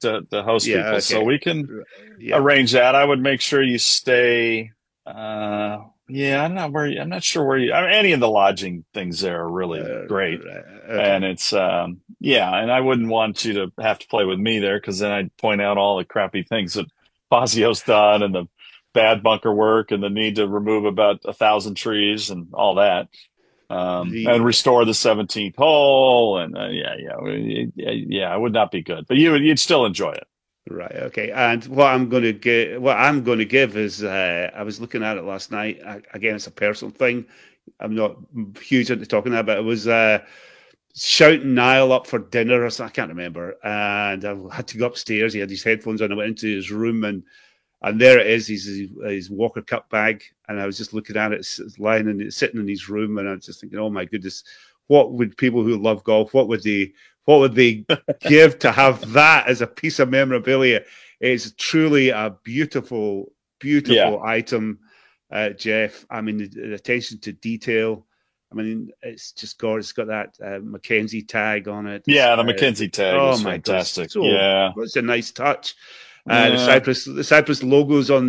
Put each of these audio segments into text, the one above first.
to host Yeah, people, so okay. we can Yeah. arrange that. I would make sure you stay. Yeah, I'm not sure where you. I mean, any of the lodging things there are really great, Right. and Okay. it's yeah. And I wouldn't want you to have to play with me there because then I'd point out all the crappy things that Fazio's done and the bad bunker work and the need to remove about 1,000 trees and all that. And The restore the 17th hole, and yeah, it would not be good, but you'd still enjoy it. Right. Okay. And what I'm going to give is I was looking at it last night. Again, it's a personal thing. I'm not huge into talking about it, but it was shouting Niall up for dinner or something. I can't remember. And I had to go upstairs. He had his headphones on. I went into his room and there it is. His Walker Cup bag. And I was just looking at it, it's lying and sitting in his room. And I was just thinking, oh my goodness, what would people who love golf, what would they give to have that as a piece of memorabilia? It's truly a beautiful, Yeah, beautiful item, Jeff. I mean, the attention to detail. I mean, it's just gorgeous. It's got that Mackenzie tag on it. yeah, the McKinsey tag Oh is my God, fantastic. Yeah, it's a nice touch. The yeah, Cypress logos on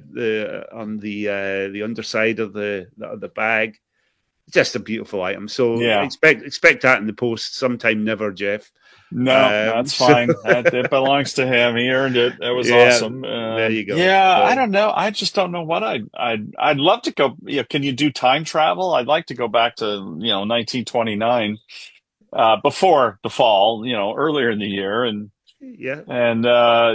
the underside of the bag. Just a beautiful item. So yeah. expect that in the post sometime. Never, Jeff. No, that's So fine. It belongs to him. He earned it. That was yeah, awesome. there you go. Yeah, I So don't know. I just don't know what I'd love to go. Can you do time travel? I'd like to go back to 1929, before the fall. Earlier in the year, and yeah, and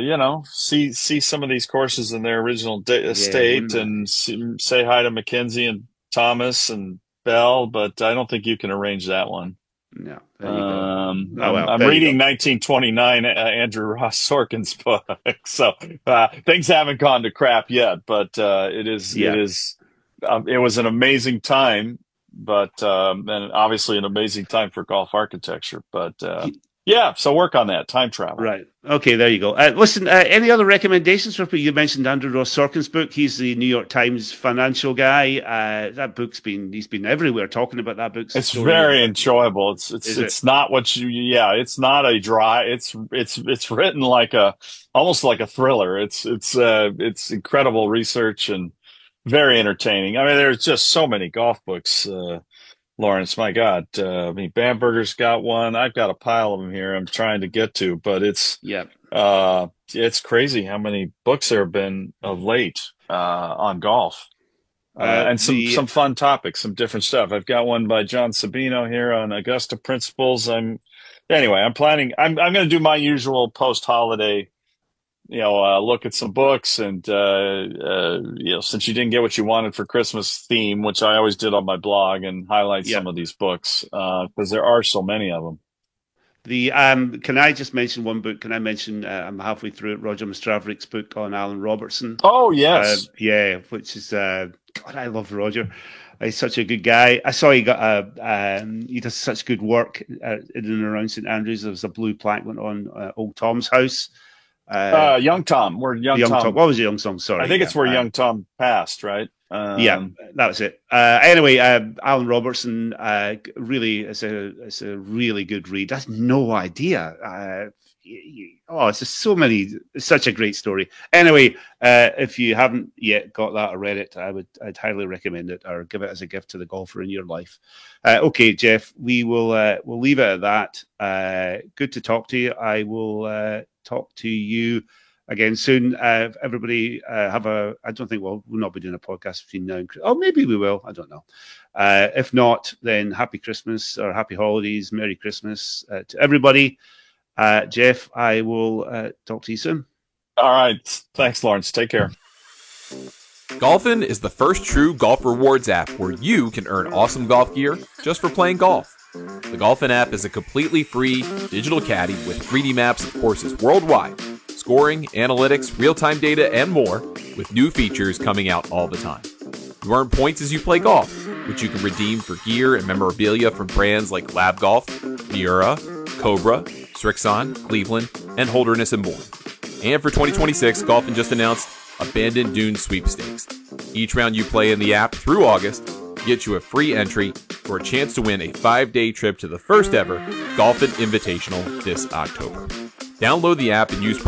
see some of these courses in their original yeah, state, wouldn't I? and say hi to Mackenzie and Thomas and Bell. But I don't think you can arrange that one. No, there you go. Oh I'm well, I'm there you reading go. 1929, Andrew Ross Sorkin's book, so things haven't gone to crap yet. But Yeah. it was an amazing time, but and obviously an amazing time for golf architecture. But yeah, so work on that time travel. Right. Okay, there you go. Listen, any other recommendations for people? You mentioned Andrew Ross Sorkin's book. He's the New York Times financial guy. That he's been everywhere talking about that book. It's Story of, very enjoyable. It's it's is it? it's not what you yeah, it's not a dry it's written like a almost like a thriller. It's incredible research and very entertaining. I mean, there's just so many golf books, Lawrence. My God, I mean, Bamberger's got one. I've got a pile of them here. I'm trying to get to, but Yeah. it's crazy how many books there have been of late on golf. And some The fun topics, some different stuff. I've got one by John Sabino here on Augusta principles. I'm planning. I'm going to do my usual post holiday, look at some books and since you didn't get what you wanted for Christmas theme, which I always did on my blog, and highlight yeah. some of these books because there are so many of them. The Can I just mention one book? Can I mention? I'm halfway through it. Roger Mastravrick's book on Alan Robertson. Oh yes, Yeah, which is God. I love Roger. He's such a good guy. I saw he does such good work in and around St Andrews. There was a blue plaque went on Old Tom's house. Young Tom. Where Young Young Tom. Tom. What was the Young Song? I Sorry. think Yeah. it's where Young Tom passed, right? Yeah, that was it. Anyway, Alan Robertson really is a really good read. I had no idea. It's just so many. It's such a great story. Anyway, if you haven't yet got that or read it, I'd highly recommend it or give it as a gift to the golfer in your life. Okay, Jeff, we'll leave it at that. Good to talk to you. I will talk to you again soon. Everybody I don't think we'll not be doing a podcast between now and oh, maybe we will. I don't know. If not, then happy Christmas or happy holidays, Merry Christmas to everybody. Jeff, I will talk to you soon. All right. Thanks, Lawrence. Take care. Golfin is the first true golf rewards app where you can earn awesome golf gear just for playing golf. The Golfin app is a completely free digital caddy with 3D maps of courses worldwide, scoring, analytics, real-time data, and more, with new features coming out all the time. You earn points as you play golf, which you can redeem for gear and memorabilia from brands like Lab Golf, Miura, Cobra, Strixon, Cleveland, and Holderness and more. And for 2026, Golfin just announced Abandoned Dunes Sweepstakes. Each round you play in the app through August gets you a free entry for a chance to win a 5-day trip to the first ever Golfin Invitational this October. Download the app and use